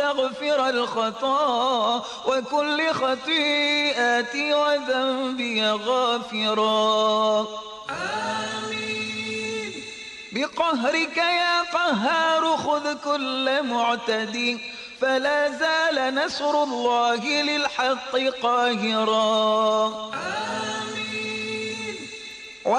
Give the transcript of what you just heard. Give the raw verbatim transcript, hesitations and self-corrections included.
وتغفر الخطا وكل خطيئتي وذنبي غافرا. آمين. بقهرك يا قهار خذ كل معتدي فلا زال نصر الله للحق قاهرا. آمين.